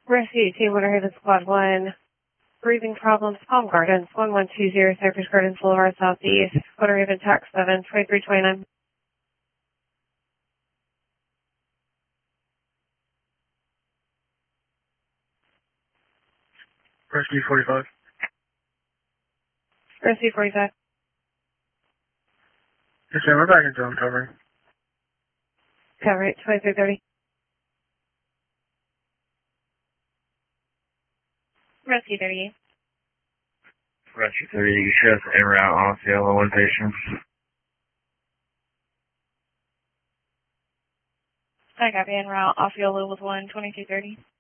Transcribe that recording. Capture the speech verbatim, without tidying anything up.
Rescue two, Winter Haven Squad one. Breathing problems, Palm Gardens, one one two zero, Cypress Gardens Boulevard Southeast. Winter Haven Tax seven, twenty-three twenty-nine. Rescue forty-five. Rescue forty-five. Yes, ma'am, we're back in zone covering. Cover it, twenty-three thirty. Rescue thirty-eight. Rescue thirty, you show us en route off yellow one patient. I got en route off yellow with one, twenty-two thirty.